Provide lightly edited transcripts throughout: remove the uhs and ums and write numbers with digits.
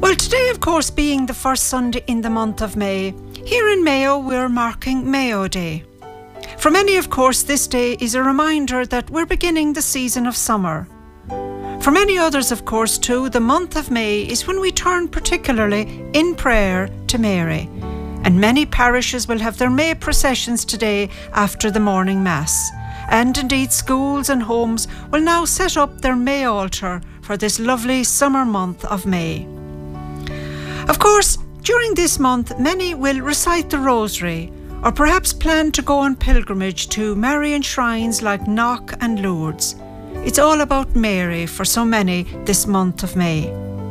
Well, today, of course, being the first Sunday in the month of May, here in Mayo we're marking Mayo Day. For many, of course, this day is a reminder that we're beginning the season of summer. For many others, of course, too, the month of May is when we turn particularly in prayer to Mary. And many parishes will have their May processions today after the morning Mass. And indeed, schools and homes will now set up their May altar for this lovely summer month of May. Of course, during this month, many will recite the Rosary, or perhaps plan to go on pilgrimage to Marian shrines like Knock and Lourdes. It's all about Mary for so many this month of May.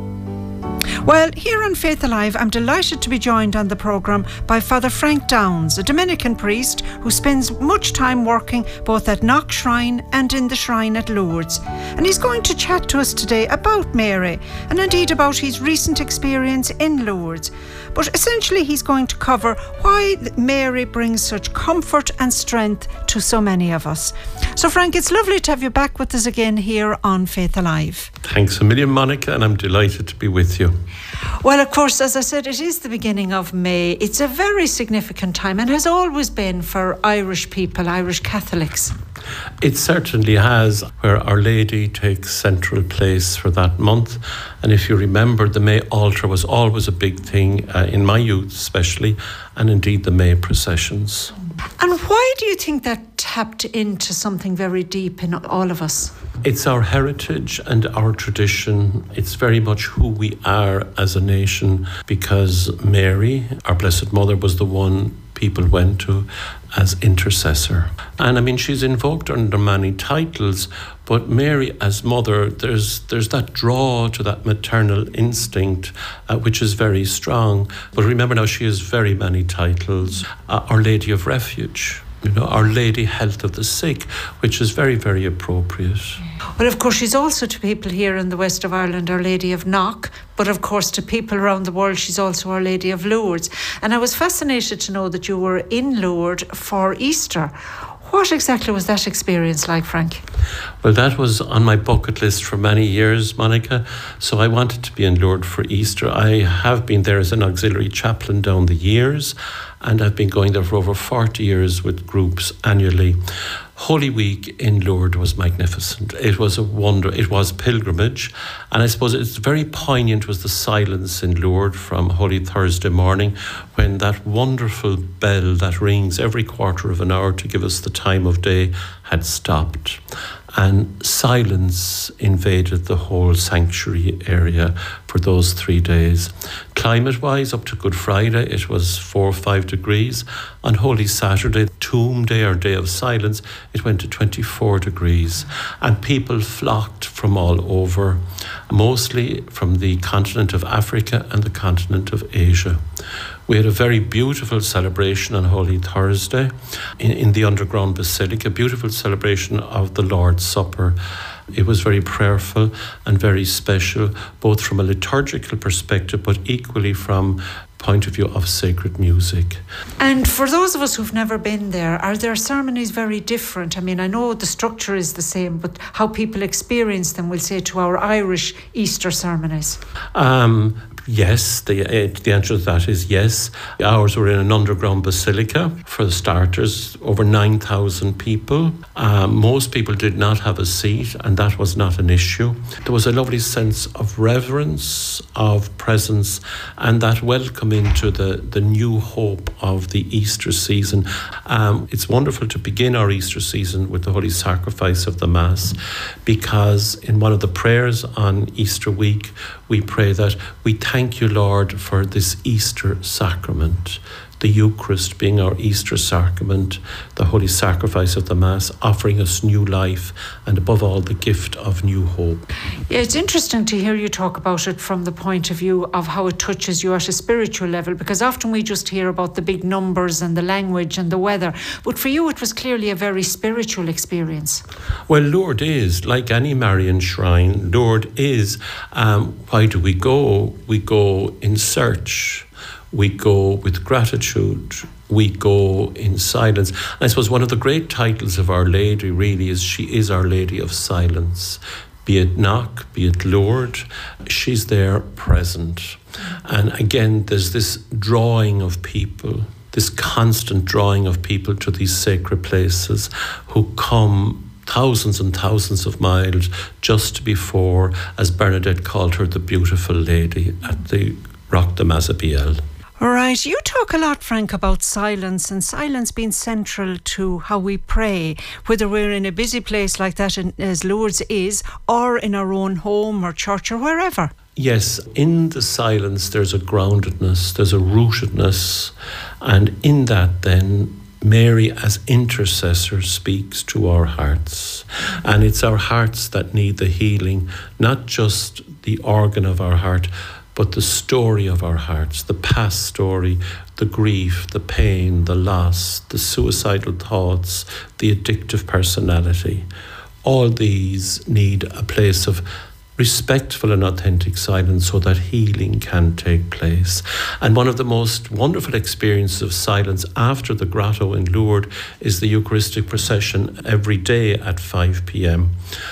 Well, here on Faith Alive, I'm delighted to be joined on the programme by Father Frank Downs, a Dominican priest who spends much time working both at Knock Shrine and in the shrine at Lourdes. And he's going to chat to us today about Mary and indeed about his recent experience in Lourdes. But essentially he's going to cover why Mary brings such comfort and strength to so many of us. So Frank, it's lovely to have you back with us again here on Faith Alive. Thanks a million, Monica, and I'm delighted to be with you. Well, of course, as I said, it is the beginning of May. It's a very significant time and has always been for Irish people, Irish Catholics. It certainly has, where Our Lady takes central place for that month. And if you remember, the May altar was always a big thing, in my youth especially, and indeed the May processions. And why do you think that tapped into something very deep in all of us? It's our heritage and our tradition. It's very much who we are as a nation, because Mary, our Blessed Mother, was the one people went to as intercessor. And I mean, she's invoked under many titles, but Mary as mother, there's that draw to that maternal instinct, which is very strong. But remember now, she has very many titles. Our Lady of Refuge, Our Lady Health of the Sick, which is very, very appropriate. Well, of course, she's also to people here in the west of Ireland, Our Lady of Knock, but of course to people around the world, she's also Our Lady of Lourdes. And I was fascinated to know that you were in Lourdes for Easter. What exactly was that experience like, Frank? Well, that was on my bucket list for many years, Monica. So I wanted to be in Lourdes for Easter. I have been there as an auxiliary chaplain down the years, and I've been going there for over 40 years with groups annually. Holy Week in Lourdes was magnificent. It was a wonder. It was pilgrimage. And I suppose it's very poignant was the silence in Lourdes from Holy Thursday morning, when that wonderful bell that rings every quarter of an hour to give us the time of day had stopped. And silence invaded the whole sanctuary area for those 3 days. Climate-wise, up to Good Friday, it was 4 or 5 degrees. On Holy Saturday, Tomb Day or Day of Silence, it went to 24 degrees. And people flocked from all over, mostly from the continent of Africa and the continent of Asia. We had a very beautiful celebration on Holy Thursday in the underground basilica, a beautiful celebration of the Lord's Supper. It was very prayerful and very special, both from a liturgical perspective, but equally from point of view of sacred music. And for those of us who've never been there, are their ceremonies very different? I mean, I know the structure is the same, but how people experience them, we'll say, to our Irish Easter ceremonies. Yes, the answer to that is yes. Ours were in an underground basilica, for the starters, over 9,000 people. Most people did not have a seat, and that was not an issue. There was a lovely sense of reverence, of presence, and that welcome into the new hope of the Easter season. It's wonderful to begin our Easter season with the Holy Sacrifice of the Mass, because in one of the prayers on Easter week, we pray that we thank you, Lord, for this Easter sacrament, the Eucharist being our Easter sacrament, the Holy Sacrifice of the Mass, offering us new life and above all the gift of new hope. Yeah, it's interesting to hear you talk about it from the point of view of how it touches you at a spiritual level, because often we just hear about the big numbers and the language and the weather, but for you it was clearly a very spiritual experience. Well, Lourdes is, like any Marian shrine, Lourdes is, why do we go? We go in search. We go with gratitude. We go in silence. And I suppose one of the great titles of Our Lady really is she is Our Lady of Silence. be it Knock, be it Lourdes, she's there present. And again, there's this drawing of people, this constant drawing of people to these sacred places who come thousands and thousands of miles just before, as Bernadette called her, the beautiful lady at the Roc de Mazabiel. Right, you talk a lot, Frank, about silence, and silence being central to how we pray, whether we're in a busy place like that as Lourdes is, or in our own home or church or wherever. Yes, in the silence there's a groundedness, there's a rootedness, and in that then Mary as intercessor speaks to our hearts. And it's our hearts that need the healing, not just the organ of our heart, but the story of our hearts, the past story, the grief, the pain, the loss, the suicidal thoughts, the addictive personality. All these need a place of respectful and authentic silence so that healing can take place. And one of the most wonderful experiences of silence after the grotto in Lourdes is the Eucharistic procession every day at 5 p.m.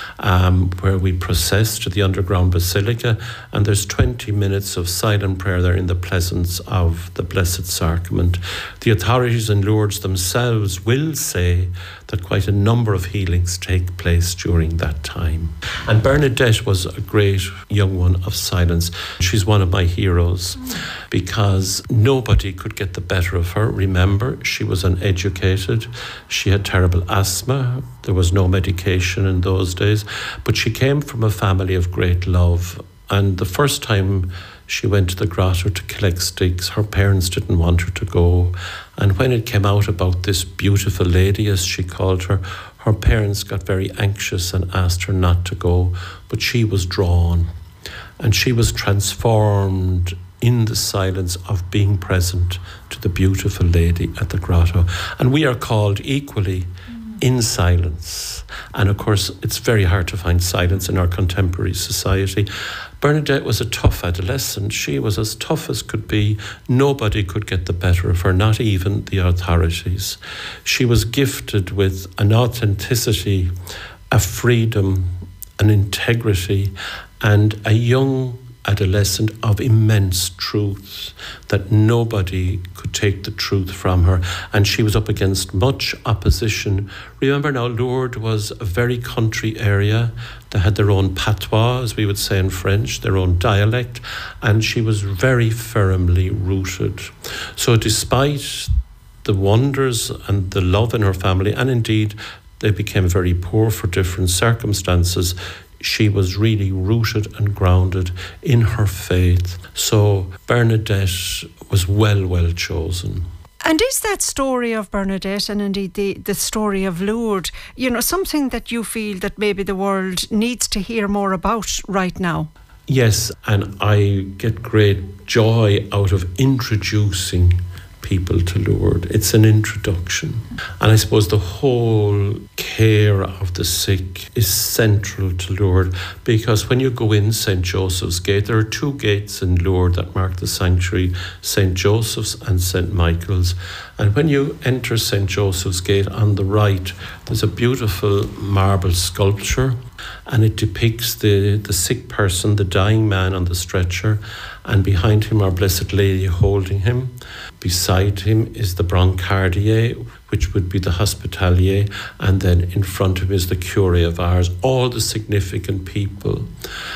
Where we process to the underground basilica, and there's 20 minutes of silent prayer there in the presence of the Blessed Sacrament. The authorities in Lourdes themselves will say that quite a number of healings take place during that time. And Bernadette was a great young one of silence. She's one of my heroes because nobody could get the better of her. Remember, she was uneducated. She had terrible asthma. There was no medication in those days, but she came from a family of great love. And the first time she went to the grotto to collect sticks, her parents didn't want her to go. And when it came out about this beautiful lady, as she called her, her parents got very anxious and asked her not to go. But she was drawn, and she was transformed in the silence of being present to the beautiful lady at the grotto. And we are called equally in silence. And of course, it's very hard to find silence in our contemporary society. Bernadette was a tough adolescent. She was as tough as could be. Nobody could get the better of her, not even the authorities. She was gifted with an authenticity, a freedom, an integrity, and a young adolescent of immense truth, that nobody could take the truth from her. And she was up against much opposition. Remember now, Lourdes was a very country area. They had their own patois, as we would say in French, their own dialect, and she was very firmly rooted. So despite the wonders and the love in her family, and indeed they became very poor for different circumstances, she was really rooted and grounded in her faith. So Bernadette was well chosen. And is that story of Bernadette, and indeed the story of Lourdes, something that you feel that maybe the world needs to hear more about right now? Yes, and I get great joy out of introducing people to Lourdes. It's an introduction. And I suppose the whole care of the sick is central to Lourdes, because when you go in St. Joseph's Gate, there are two gates in Lourdes that mark the sanctuary, St. Joseph's and St. Michael's. And when you enter St. Joseph's Gate, on the right, there's a beautiful marble sculpture, and it depicts the sick person, the dying man on the stretcher, and behind him, Our Blessed Lady holding him. Beside him is the brancardier, which would be the hospitalier, and then in front of him is the curé of Ars, all the significant people.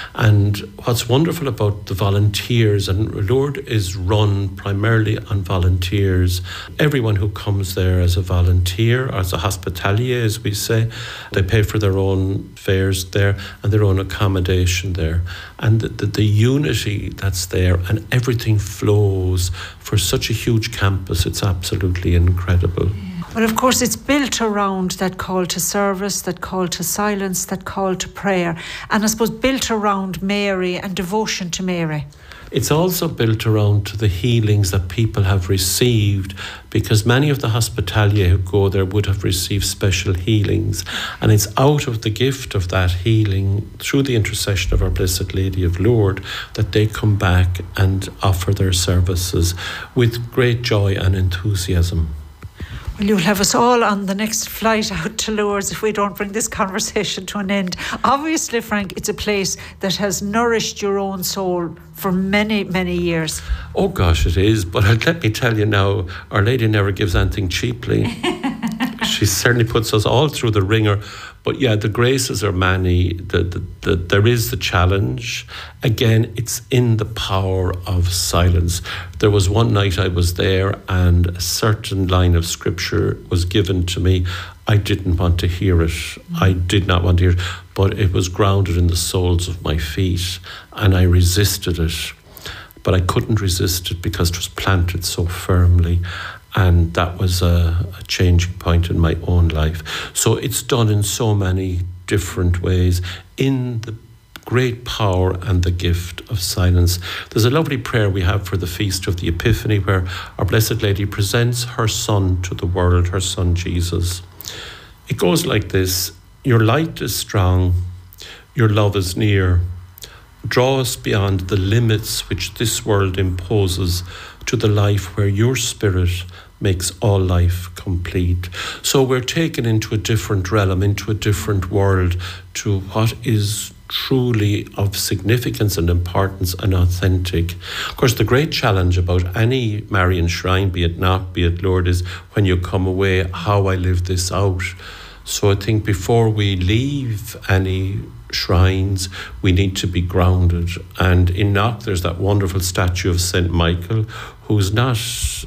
And what's wonderful about the volunteers, and Lourdes is run primarily on volunteers. Everyone who comes there as a volunteer, or as a hospitalier, as we say, they pay for their own fares there and their own accommodation there. And the unity that's there, and everything flows for such a huge campus, it's absolutely incredible. Well, of course, it's built around that call to service, that call to silence, that call to prayer, and I suppose built around Mary and devotion to Mary. It's also built around the healings that people have received, because many of the hospitalier who go there would have received special healings. And it's out of the gift of that healing, through the intercession of Our Blessed Lady of Lourdes, that they come back and offer their services with great joy and enthusiasm. Well, you'll have us all on the next flight out to Lourdes if we don't bring this conversation to an end. Obviously, Frank, it's a place that has nourished your own soul for many, many years. Oh gosh, it is. But let me tell you now, Our Lady never gives anything cheaply. She certainly puts us all through the ringer. But yeah, the graces are many. There is the challenge. Again, it's in the power of silence. There was one night I was there and a certain line of scripture was given to me. I didn't want to hear it. I did not want to hear it. But it was grounded in the soles of my feet and I resisted it. But I couldn't resist it because it was planted so firmly. And that was a changing point in my own life. So it's done in so many different ways in the great power and the gift of silence. There's a lovely prayer we have for the Feast of the Epiphany where Our Blessed Lady presents her Son to the world, her Son Jesus. It goes like this: your light is strong, your love is near. Draw us beyond the limits which this world imposes to the life where your Spirit makes all life complete. So we're taken into a different realm, into a different world, to what is truly of significance and importance and authentic. Of course, the great challenge about any Marian shrine, be it not, be it Lourdes, is when you come away, how I live this out. So I think before we leave any shrines, we need to be grounded. And in Knock, there's that wonderful statue of St. Michael, who's not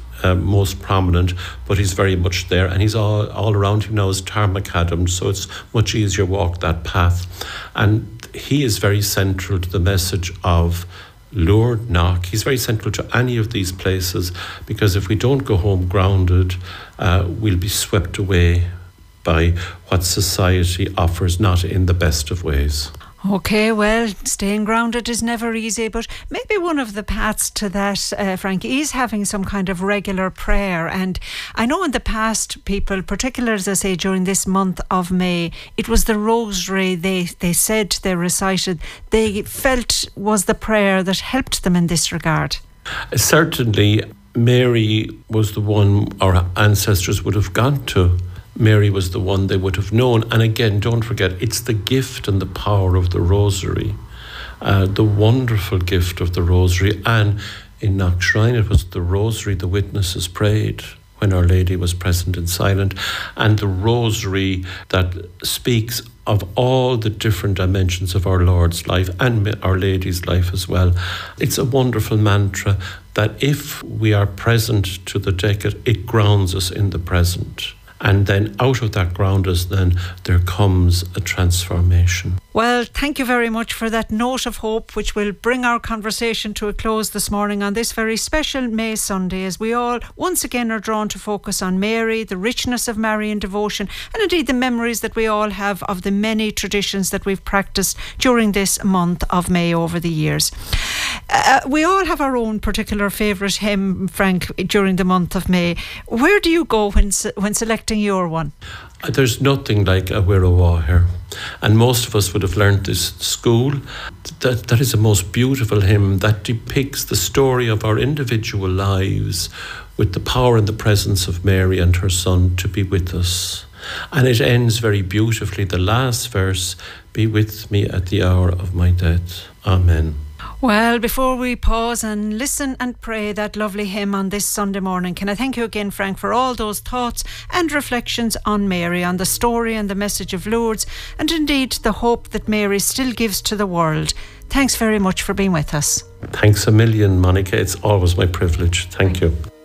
most prominent, but he's very much there. And he's all around him now is tarmacadam, so it's much easier to walk that path. And he is very central to the message of Lourdes, Knock. He's very central to any of these places, because if we don't go home grounded, we'll be swept away by what society offers, not in the best of ways. Okay, well, staying grounded is never easy, but maybe one of the paths to that, Frank, is having some kind of regular prayer. And I know in the past, people, particularly, as I say, during this month of May, it was the rosary they said, they recited, they felt was the prayer that helped them in this regard. Certainly, Mary was the one our ancestors would have gone to. Mary was the one they would have known. And again, don't forget, it's the gift and the power of the rosary, the wonderful gift of the rosary. And in Knock Shrine, it was the rosary the witnesses prayed when Our Lady was present and silent, and the rosary that speaks of all the different dimensions of our Lord's life and Our Lady's life as well. It's a wonderful mantra that if we are present to the decade, it grounds us in the present. And then out of that grounders, then there comes a transformation. Well, thank you very much for that note of hope, which will bring our conversation to a close this morning on this very special May Sunday, as we all once again are drawn to focus on Mary, the richness of Marian devotion, and indeed the memories that we all have of the many traditions that we've practiced during this month of May over the years. We all have our own particular favourite hymn, Frank, during the month of May. Where do you go when selecting your one? There's nothing like a Wirrawa here. And most of us would have learned this at school. That is a most beautiful hymn that depicts the story of our individual lives with the power and the presence of Mary and her Son to be with us. And it ends very beautifully. The last verse, be with me at the hour of my death. Amen. Well, before we pause and listen and pray that lovely hymn on this Sunday morning, can I thank you again, Frank, for all those thoughts and reflections on Mary, on the story and the message of Lourdes, and indeed the hope that Mary still gives to the world. Thanks very much for being with us. Thanks a million, Monica. It's always my privilege. Thank you.